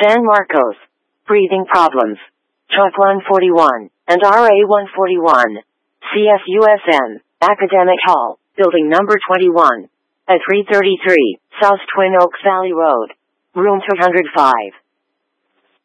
San Marcos. Breathing problems. Truck 141 and RA 141. CSUSN. Academic Hall, Building Number 21. At 333 South Twin Oaks Valley Road. Room 205.